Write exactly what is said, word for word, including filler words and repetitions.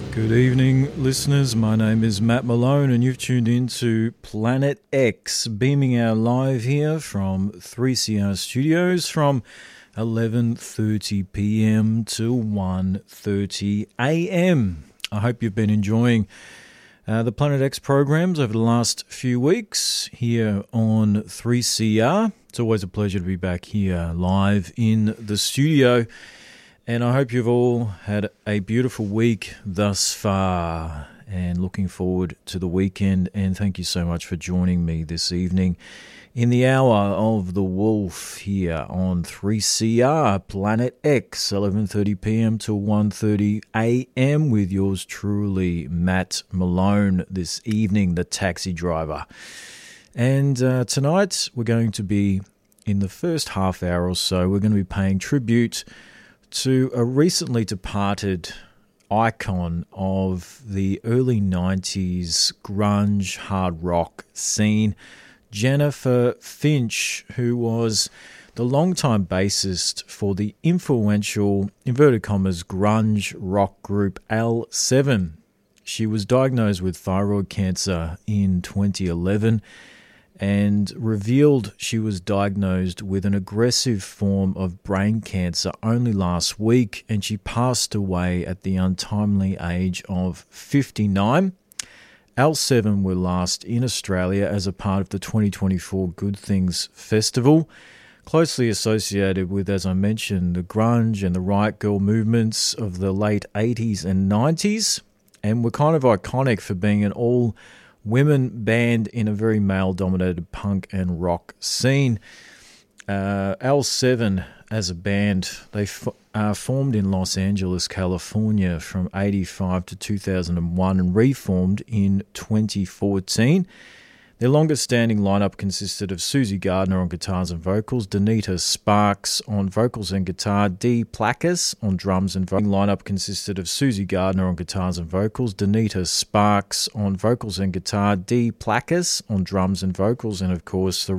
Good evening, listeners. My name is Matt Malone, and you've tuned in to Planet X, beaming out live here from three C R Studios from eleven thirty p.m. to one thirty a.m. I hope you've been enjoying uh, the Planet X programs over the last few weeks here on three C R. It's always a pleasure to be back here live in the studio. And I hope you've all had a beautiful week thus far and looking forward to the weekend. And thank you so much for joining me this evening in the hour of the Wolf here on three C R Planet X, eleven thirty p.m. to one thirty a.m. with yours truly, Matt Malone, this evening, the taxi driver. And uh, tonight we're going to be, in the first half hour or so, we're going to be paying tribute to a recently departed icon of the early nineties grunge hard rock scene, Jennifer Finch, who was the longtime bassist for the influential, inverted commas, grunge rock group L seven. She was diagnosed with thyroid cancer in twenty eleven and revealed she was diagnosed with an aggressive form of brain cancer only last week, and she passed away at the untimely age of fifty-nine. L seven were last in Australia as a part of the twenty twenty-four Good Things Festival, closely associated with, as I mentioned, the grunge and the riot girl movements of the late eighties and nineties, and were kind of iconic for being an all women band in a very male-dominated punk and rock scene. Uh, L seven, as a band, they f- uh, formed in Los Angeles, California from eighty-five to two thousand one and reformed in twenty fourteen. Their longest-standing lineup consisted of Susie Gardner on guitars and vocals, Donita Sparks on vocals and guitar, Dee Placas on drums and vocals. The lineup consisted of Susie Gardner on guitars and vocals, Donita Sparks on vocals and guitar, Dee Placas on drums and vocals, and of course the